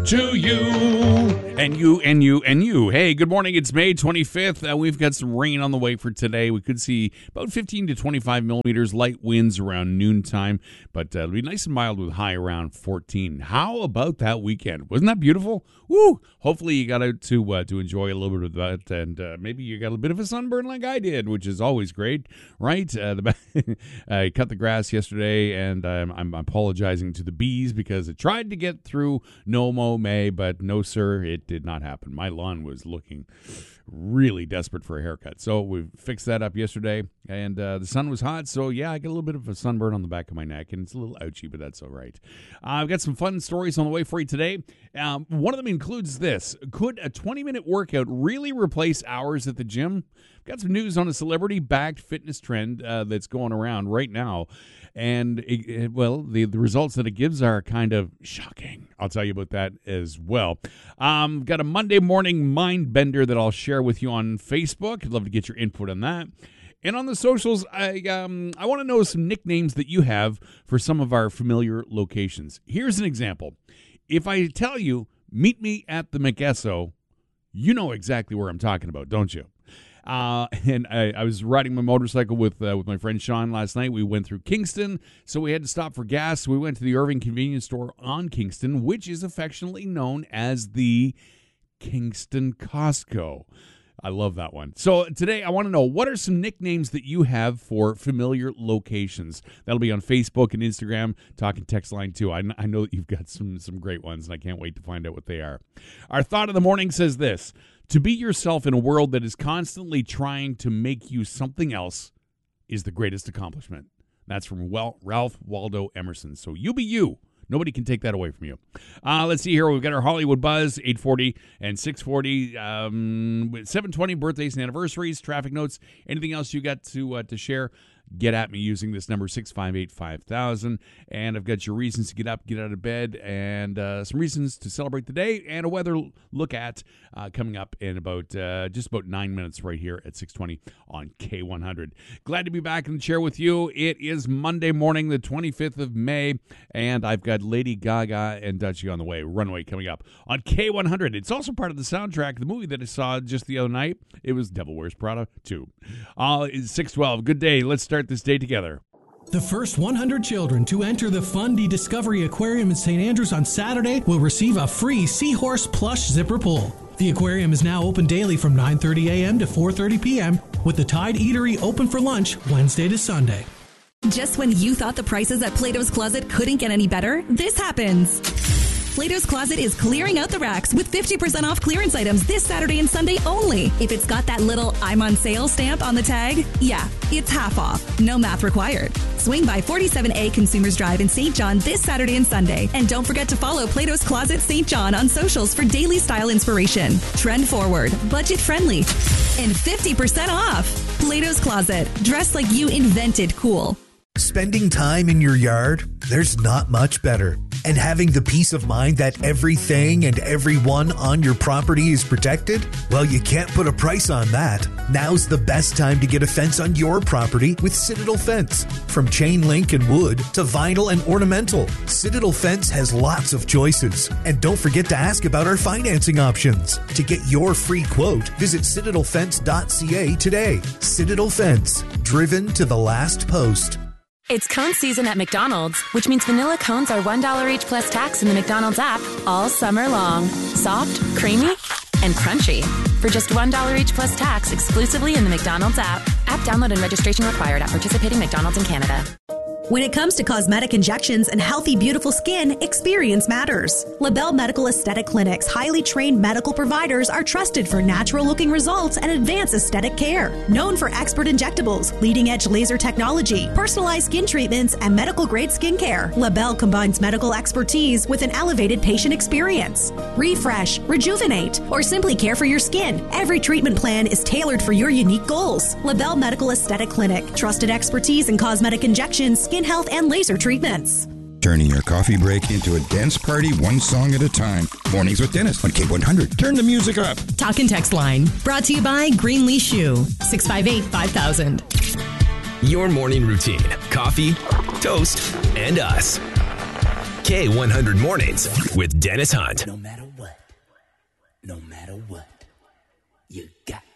to you. And you, and you, and you. Hey, good morning. It's May 25th. We've got some rain on the way for today. We could see about 15 to 25 millimeters, light winds around noontime, but it'll be nice and mild with high around 14. How about that weekend? Wasn't that beautiful? Woo! Hopefully you got out to enjoy a little bit of that, and maybe you got a bit of a sunburn like I did, which is always great, right? I cut the grass yesterday, and I'm apologizing to the bees because it tried to get through no mow May, but no, sir, it did not happen. My lawn was looking really desperate for a haircut. So we fixed that up yesterday, and the sun was hot, so yeah, I got a little bit of a sunburn on the back of my neck, and it's a little ouchy, but that's all right. I've got some fun stories on the way for you today. One of them includes this. Could a 20-minute workout really replace hours at the gym? Got some news on a celebrity-backed fitness trend that's going around right now. And, the results that it gives are kind of shocking. I'll tell you about that as well. Got a Monday morning mind bender that I'll share with you on Facebook. I'd love to get your input on that. And on the socials, I want to know some nicknames that you have for some of our familiar locations. Here's an example. If I tell you, meet me at the McEsso, you know exactly where I'm talking about, don't you? And I was riding my motorcycle with my friend Sean last night. We went through Kingston, so we had to stop for gas. We went to the Irving convenience store on Kingston, which is affectionately known as the Kingston Costco. I love that one. So today I want to know, what are some nicknames that you have for familiar locations? That'll be on Facebook and Instagram, talking text line too. I know that you've got some great ones, and I can't wait to find out what they are. Our thought of the morning says this: to be yourself in a world that is constantly trying to make you something else is the greatest accomplishment. That's from Ralph Waldo Emerson. So you be you. Nobody can take that away from you. Let's see here. We've got our Hollywood Buzz, 840 and 640, 720 birthdays and anniversaries, traffic notes, anything else you got to share. Get at me using this number, 658-5000. And I've got your reasons to get up, get out of bed, and some reasons to celebrate the day, and a weather look at coming up in about just about 9 minutes right here at 620 on K100. Glad to be back in the chair with you. It is Monday morning, the 25th of May, and I've got Lady Gaga and Dutchie on the way. Runway coming up on K100. It's also part of the soundtrack, the movie that I saw just the other night. It was Devil Wears Prada 2. It's 6:12. Good day. Let's start this day together. The first 100 children to enter the Fundy Discovery Aquarium in St. Andrews on Saturday will receive a free Seahorse plush zipper pull. The aquarium is now open daily from 9:30 a.m. to 4:30 p.m. with the Tide Eatery open for lunch Wednesday to Sunday. Just when you thought the prices at Plato's Closet couldn't get any better, this happens. Plato's Closet is clearing out the racks with 50% off clearance items this Saturday and Sunday only. If it's got that little I'm on sale stamp on the tag, yeah, it's half off. No math required. Swing by 47A Consumers Drive in St. John this Saturday and Sunday. And don't forget to follow Plato's Closet St. John on socials for daily style inspiration. Trend forward, budget friendly, and 50% off. Plato's Closet. Dress like you invented cool. Spending time in your yard, there's not much better. And having the peace of mind that everything and everyone on your property is protected? Well, you can't put a price on that. Now's the best time to get a fence on your property with Citadel Fence. From chain link and wood to vinyl and ornamental, Citadel Fence has lots of choices. And don't forget to ask about our financing options. To get your free quote, visit citadelfence.ca today. Citadel Fence, driven to the last post. It's cone season at McDonald's, which means vanilla cones are $1 each plus tax in the McDonald's app all summer long. Soft, creamy, and crunchy. For just $1 each plus tax exclusively in the McDonald's app. App download and registration required at participating McDonald's in Canada. When it comes to cosmetic injections and healthy, beautiful skin, experience matters. LaBelle Medical Aesthetic Clinic's highly trained medical providers are trusted for natural-looking results and advanced aesthetic care. Known for expert injectables, leading-edge laser technology, personalized skin treatments, and medical-grade skincare, LaBelle combines medical expertise with an elevated patient experience. Refresh, rejuvenate, or simply care for your skin. Every treatment plan is tailored for your unique goals. LaBelle Medical Aesthetic Clinic. Trusted expertise in cosmetic injections, skin health, and laser treatments. Turning your coffee break into a dance party one song at a time. Mornings with Dennis on K100. Turn the music up. Talk and text line. Brought to you by Greenlee Shoe. 658-5000. Your morning routine. Coffee, toast, and us. K100 Mornings with Dennis Hunt. No matter what, you got